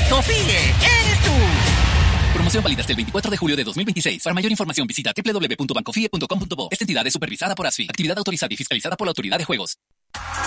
¡Confíe! ¡Eres tú! Promoción válida hasta el 24 de julio de 2026. Para mayor información visita www.bancofie.com.bo. Esta entidad es supervisada por ASFI. Actividad autorizada y fiscalizada por la Autoridad de Juegos.